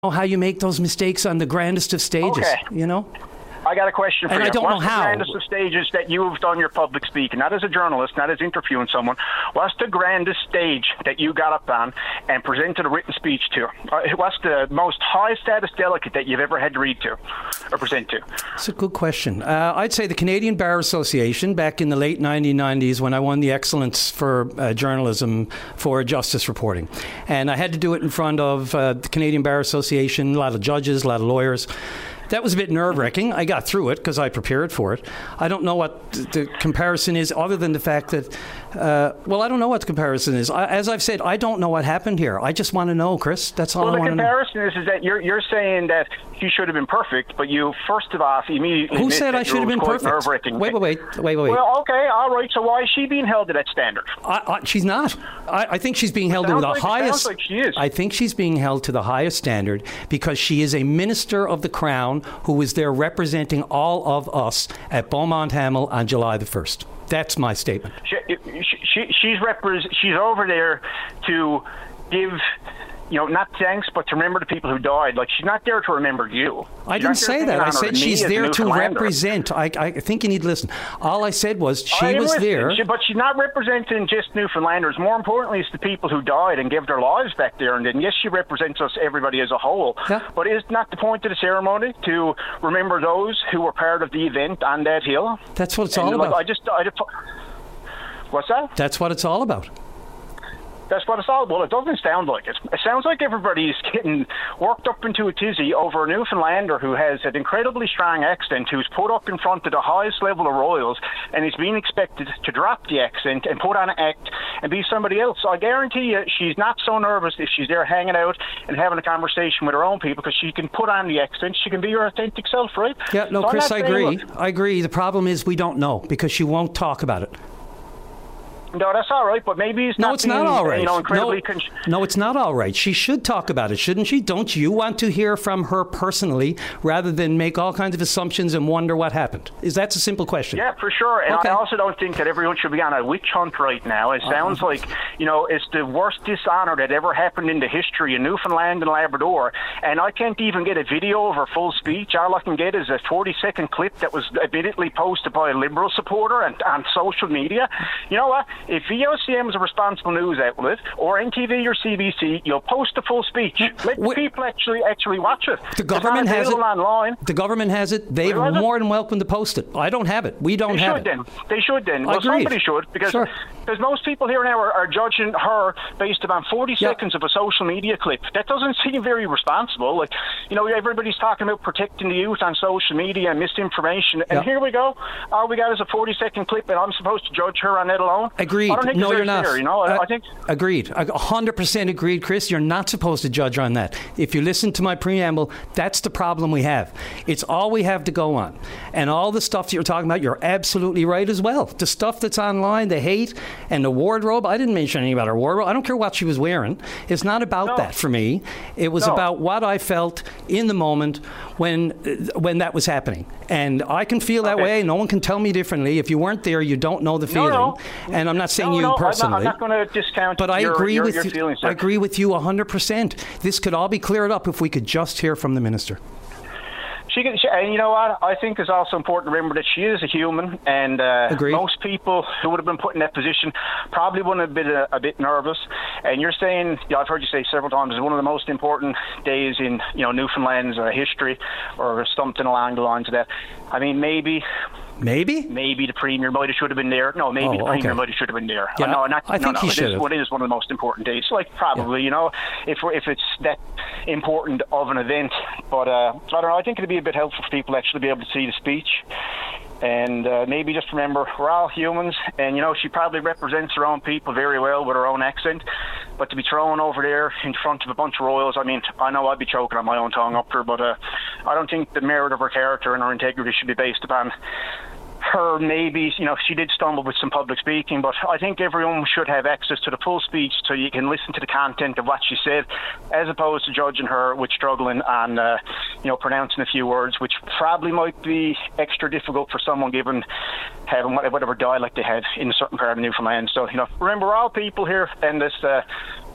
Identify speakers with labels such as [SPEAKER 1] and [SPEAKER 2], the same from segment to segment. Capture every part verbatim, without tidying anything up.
[SPEAKER 1] how you make those mistakes on the grandest of stages,
[SPEAKER 2] okay.
[SPEAKER 1] you know?
[SPEAKER 2] I got a question for
[SPEAKER 1] and
[SPEAKER 2] you.
[SPEAKER 1] I don't
[SPEAKER 2] What's
[SPEAKER 1] know how.
[SPEAKER 2] the grandest of stages that you've done your public speaking, not as a journalist, not as interviewing someone? What's the grandest stage that you got up on and presented a written speech to? Uh, what's the most high status delegate that you've ever had to read to or present to?
[SPEAKER 1] That's a good question. Uh, I'd say the Canadian Bar Association back in the late nineteen nineties when I won the Excellence for uh, Journalism for Justice Reporting. And I had to do it in front of uh, the Canadian Bar Association, a lot of judges, a lot of lawyers. That was a bit nerve-wracking. I got through it because I prepared for it. I don't know what the comparison is other than the fact that, uh, well, I don't know what the comparison is. I, as I've said, I don't know what happened here. I just want to know, Chris. That's all
[SPEAKER 2] well,
[SPEAKER 1] I want to know.
[SPEAKER 2] Well, the comparison is, is that you're, you're saying that you should have been perfect, but you, first of all, immediately
[SPEAKER 1] Who said I should have been perfect?
[SPEAKER 2] Nerve-wracking.
[SPEAKER 1] Wait, wait, wait, wait, wait.
[SPEAKER 2] Well, okay, all right. So why is she being held to that standard?
[SPEAKER 1] I, I, she's not. I, I think she's being held to the
[SPEAKER 2] like,
[SPEAKER 1] highest.
[SPEAKER 2] Sounds like she is.
[SPEAKER 1] I think she's being held to the highest standard because she is a minister of the Crown who is there representing all of us at Beaumont Hamel on July the first. That's my statement.
[SPEAKER 2] She, she, she's repres- She's over there to give, you know, not thanks, but to remember the people who died. Like, she's not there to remember you.
[SPEAKER 1] I
[SPEAKER 2] She's
[SPEAKER 1] didn't say that. I said she's there to represent. I, I think you need to listen. All I said was she
[SPEAKER 2] I
[SPEAKER 1] was
[SPEAKER 2] listening.
[SPEAKER 1] there.
[SPEAKER 2] She, but she's not representing just Newfoundlanders. More importantly, it's the people who died and gave their lives back there. And then, yes, she represents us, everybody as a whole.
[SPEAKER 1] Yeah.
[SPEAKER 2] But is not the point of the ceremony to remember those who were part of the event on that hill?
[SPEAKER 1] That's what it's
[SPEAKER 2] and
[SPEAKER 1] all
[SPEAKER 2] like,
[SPEAKER 1] about.
[SPEAKER 2] I just, I just, what's that?
[SPEAKER 1] That's what it's all about.
[SPEAKER 2] That's what it's all about. Well, it doesn't sound like it. It sounds like everybody's getting worked up into a tizzy over a Newfoundlander who has an incredibly strong accent, who's put up in front of the highest level of royals, and is being expected to drop the accent and put on an act and be somebody else. So I guarantee you she's not so nervous if she's there hanging out and having a conversation with her own people, because she can put on the accent. She can be her authentic self, right?
[SPEAKER 1] Yeah, no,
[SPEAKER 2] so
[SPEAKER 1] Chris, I agree.
[SPEAKER 2] Look,
[SPEAKER 1] I agree. The problem is we don't know because she won't talk about it.
[SPEAKER 2] No, that's all right, but maybe it's
[SPEAKER 1] no,
[SPEAKER 2] not
[SPEAKER 1] it's
[SPEAKER 2] being,
[SPEAKER 1] not all right.
[SPEAKER 2] You know, incredibly
[SPEAKER 1] no,
[SPEAKER 2] con-
[SPEAKER 1] no, it's not all right. She should talk about it, shouldn't she? Don't you want to hear from her personally rather than make all kinds of assumptions and wonder what happened? Is that a simple question?
[SPEAKER 2] Yeah, for sure. And
[SPEAKER 1] okay.
[SPEAKER 2] I also don't think that everyone should be on a witch hunt right now. It sounds uh-huh. like, you know, it's the worst dishonor that ever happened in the history of Newfoundland and Labrador. And I can't even get a video of her full speech. All I can get is a forty-second clip that was admittedly posted by a Liberal supporter and on social media. You know what? If V O C M is a responsible news outlet, or N T V or C B C, you'll post the full speech. Let
[SPEAKER 1] we,
[SPEAKER 2] people actually actually watch it.
[SPEAKER 1] The government has it.
[SPEAKER 2] Online.
[SPEAKER 1] The government has it. They're more than welcome to post it. I don't have it. We don't
[SPEAKER 2] they
[SPEAKER 1] have
[SPEAKER 2] should
[SPEAKER 1] it.
[SPEAKER 2] Then. They should then. Well,
[SPEAKER 1] Agreed.
[SPEAKER 2] somebody should, because
[SPEAKER 1] sure.
[SPEAKER 2] because most people here now are, are judging her based upon forty
[SPEAKER 1] yep.
[SPEAKER 2] seconds of a social media clip. That doesn't seem very responsible. Like, you know, everybody's talking about protecting the youth on social media and misinformation, and
[SPEAKER 1] yep.
[SPEAKER 2] here we go. All we got is a forty-second clip, and I'm supposed to judge her on that alone?
[SPEAKER 1] Agreed.
[SPEAKER 2] I don't think
[SPEAKER 1] no, you're not.
[SPEAKER 2] Fair, you know,
[SPEAKER 1] uh,
[SPEAKER 2] I think.
[SPEAKER 1] Agreed. one hundred percent agreed, Chris. You're not supposed to judge on that. If you listen to my preamble, that's the problem we have. It's all we have to go on. And all the stuff that you're talking about, you're absolutely right as well. The stuff that's online, the hate, and the wardrobe. I didn't mention anything about her wardrobe. I don't care what she was wearing. It's not about
[SPEAKER 2] no.
[SPEAKER 1] that for me. It was
[SPEAKER 2] no.
[SPEAKER 1] about what I felt in the moment when when that was happening. And I can feel that
[SPEAKER 2] okay.
[SPEAKER 1] way. No one can tell me differently. If you weren't there, you don't know the feeling.
[SPEAKER 2] No, no.
[SPEAKER 1] And I'm not saying
[SPEAKER 2] no,
[SPEAKER 1] you
[SPEAKER 2] no,
[SPEAKER 1] personally.
[SPEAKER 2] I'm not, I'm not going to discount
[SPEAKER 1] but I
[SPEAKER 2] your,
[SPEAKER 1] agree
[SPEAKER 2] your,
[SPEAKER 1] with
[SPEAKER 2] your
[SPEAKER 1] you.
[SPEAKER 2] feelings.
[SPEAKER 1] I agree with you one hundred percent. This could all be cleared up if we could just hear from the minister.
[SPEAKER 2] She, can, she, and you know what? I think it's also important to remember that she is a human, and uh, most people who would have been put in that position probably wouldn't have been a, a bit nervous. And you're saying, you know, I've heard you say several times, it's one of the most important days in, you know, Newfoundland's uh, history, or something along the lines of that. I mean, maybe.
[SPEAKER 1] Maybe?
[SPEAKER 2] Maybe the Premier might have should have been there. No, maybe
[SPEAKER 1] oh,
[SPEAKER 2] the Premier
[SPEAKER 1] okay.
[SPEAKER 2] might have should have been there.
[SPEAKER 1] Yeah,
[SPEAKER 2] uh, no, not,
[SPEAKER 1] I think
[SPEAKER 2] no, no,
[SPEAKER 1] he
[SPEAKER 2] it
[SPEAKER 1] should
[SPEAKER 2] is,
[SPEAKER 1] have.
[SPEAKER 2] well, it is one of the most important days. Like, probably, yeah. you know, if we're, if it's that important of an event. But uh, I don't know, I think it'd be a bit helpful for people to actually be able to see the speech. And uh, maybe just remember, we're all humans, and, you know, she probably represents her own people very well with her own accent. But to be thrown over there in front of a bunch of royals, I mean, I know I'd be choking on my own tongue up there, but uh, I don't think the merit of her character and her integrity should be based upon her. Maybe, you know, she did stumble with some public speaking, but I think everyone should have access to the full speech so you can listen to the content of what she said, as opposed to judging her with struggling on, uh, you know, pronouncing a few words, which probably might be extra difficult for someone given having whatever dialect they had in a certain part of Newfoundland. So, you know, remember, we're all people here, and this uh,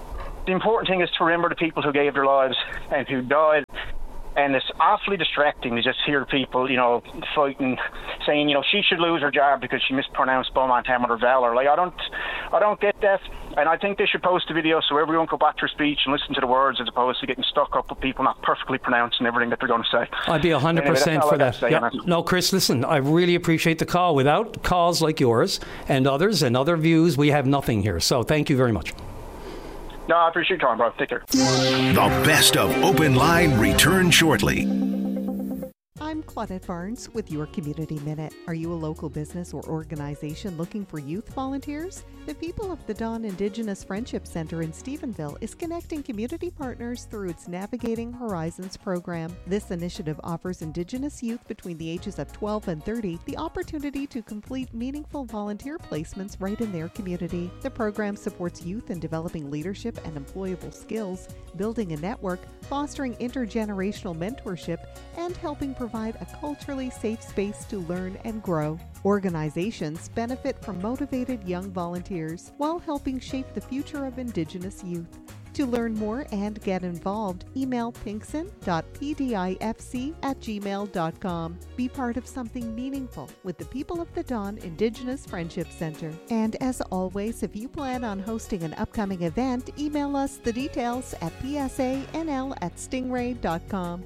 [SPEAKER 2] the important thing is to remember the people who gave their lives and who died. And it's awfully distracting to just hear people, you know, fighting, saying, you know, she should lose her job because she mispronounced Beaumont Hammer Valor. Like, I don't, I don't get that. And I think they should post a video so everyone could watch her speech and listen to the words as opposed to getting stuck up with people not perfectly pronouncing everything that they're going to say.
[SPEAKER 1] I'd be one hundred percent
[SPEAKER 2] anyway,
[SPEAKER 1] for that. Yeah. No, Chris, listen, I really appreciate the call. Without calls like yours and others and other views, we have nothing here. So thank you very much.
[SPEAKER 2] No, I appreciate your time, bro. Take care.
[SPEAKER 3] The best of Open Line returns shortly.
[SPEAKER 4] I'm Claudette Barnes with your Community Minute. Are you a local business or organization looking for youth volunteers? The People of the Don Indigenous Friendship Center in Stephenville is connecting community partners through its Navigating Horizons program. This initiative offers Indigenous youth between the ages of twelve and thirty the opportunity to complete meaningful volunteer placements right in their community. The program supports youth in developing leadership and employable skills, building a network, fostering intergenerational mentorship, and helping provide a culturally safe space to learn and grow. Organizations benefit from motivated young volunteers while helping shape the future of Indigenous youth. To learn more and get involved, email pinkson dot p d i f c at gmail dot com. Be part of something meaningful with the People of the Don Indigenous Friendship Center. And as always, if you plan on hosting an upcoming event, email us the details at p s a n l at stingray dot com.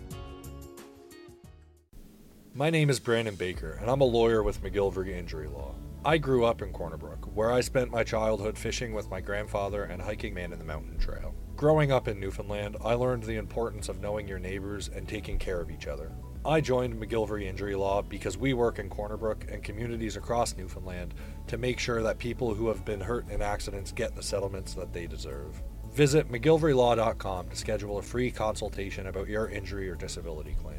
[SPEAKER 5] My name is Brandon Baker, and I'm a lawyer with McGillivray Injury Law. I grew up in Corner Brook, where I spent my childhood fishing with my grandfather and hiking Man in the Mountain Trail. Growing up in Newfoundland, I learned the importance of knowing your neighbors and taking care of each other. I joined McGillivray Injury Law because we work in Corner Brook and communities across Newfoundland to make sure that people who have been hurt in accidents get the settlements that they deserve. Visit mcgillivray law dot com to schedule a free consultation about your injury or disability claim.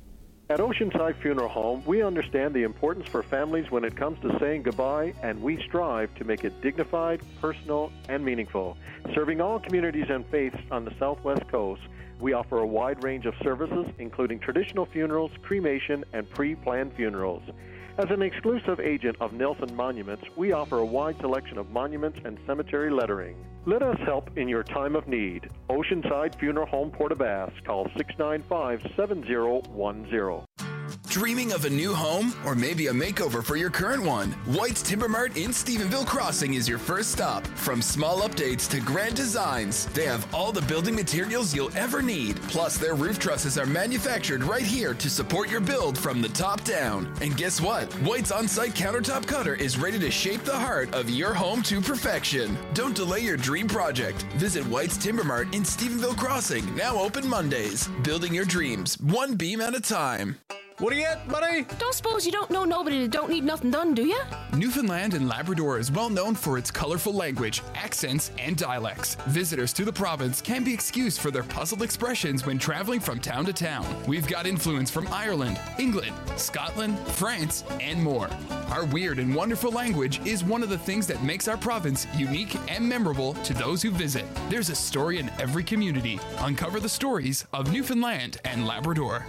[SPEAKER 6] At Oceanside Funeral Home, we understand the importance for families when it comes to saying goodbye, and we strive to make it dignified, personal, and meaningful. Serving all communities and faiths on the Southwest Coast, we offer a wide range of services, including traditional funerals, cremation, and pre-planned funerals. As an exclusive agent of Nelson Monuments, we offer a wide selection of monuments and cemetery lettering. Let us help in your time of need. Oceanside Funeral Home, Port-aux-Basques. Call six nine five, seven zero one zero.
[SPEAKER 7] Dreaming of a new home or maybe a makeover for your current one? White's Timber Mart in Stephenville Crossing is your first stop. From small updates to grand designs, they have all the building materials you'll ever need. Plus, their roof trusses are manufactured right here to support your build from the top down. And guess what? White's on-site countertop cutter is ready to shape the heart of your home to perfection. Don't delay your dream project. Visit White's Timber Mart in Stephenville Crossing, now open Mondays. Building your dreams, one beam at a time.
[SPEAKER 8] What are you at, buddy?
[SPEAKER 9] Don't suppose you don't know nobody that don't need nothing done, do you?
[SPEAKER 10] Newfoundland and Labrador is well known for its colorful language, accents, and dialects. Visitors to the province can be excused for their puzzled expressions when traveling from town to town. We've got influence from Ireland, England, Scotland, France, and more. Our weird and wonderful language is one of the things that makes our province unique and memorable to those who visit. There's a story in every community. Uncover the stories of Newfoundland and Labrador.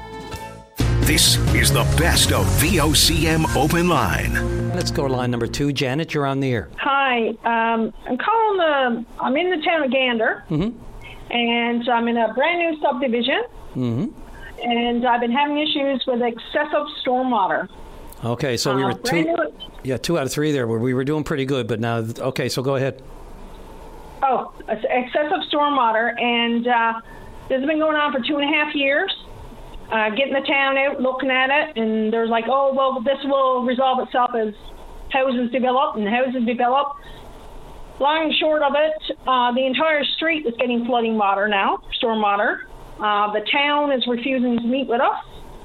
[SPEAKER 3] This is the best of V O C M Open Line.
[SPEAKER 1] Let's go to line number two. Janet, you're on the air.
[SPEAKER 11] Hi. Um, I'm calling the, I'm in the town of Gander,
[SPEAKER 1] mm-hmm.
[SPEAKER 11] and I'm in a brand new subdivision,
[SPEAKER 1] mm-hmm.
[SPEAKER 11] and I've been having issues with excessive stormwater.
[SPEAKER 1] Okay, so we were
[SPEAKER 11] uh,
[SPEAKER 1] two,
[SPEAKER 11] new,
[SPEAKER 1] yeah, two out of three there. Where we were doing pretty good, but now, okay, so go ahead.
[SPEAKER 11] Oh, excessive stormwater, and uh, this has been going on for two and a half years. Uh, getting the town out, looking at it, and there's like, oh, well, this will resolve itself as houses develop and houses develop. Long and short of it, uh, the entire street is getting flooding water now, storm water. Uh, the town is refusing to meet with us.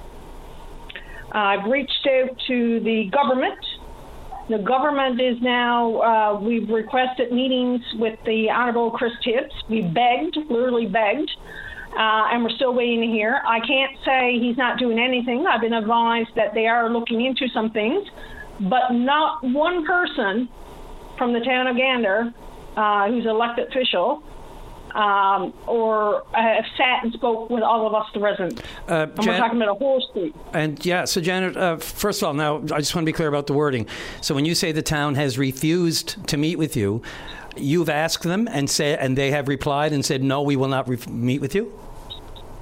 [SPEAKER 11] Uh, I've reached out to the government. The government is now, uh, we've requested meetings with the Honourable Chris Tibbs. We begged, literally begged. Uh, and we're still waiting to hear. I can't say he's not doing anything. I've been advised that they are looking into some things, but not one person from the town of Gander, uh, who's an elected official, um, or have sat and spoke with all of us, the residents. Uh, and Jan- we're talking about a whole street.
[SPEAKER 1] And yeah, so Janet, uh, first of all, now I just want to be clear about the wording. So when you say the town has refused to meet with you, you've asked them and said, and they have replied and said, no, we will not re- meet with you?